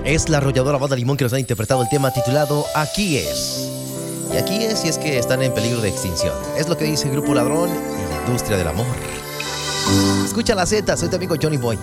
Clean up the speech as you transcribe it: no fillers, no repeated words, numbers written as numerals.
Es la arrolladora Banda Limón que nos ha interpretado el tema titulado Aquí es. Y aquí es si es que están en peligro de extinción. Es lo que dice Grupo Ladrón y la industria del amor. Escucha la Z, soy tu amigo Johnny Boy.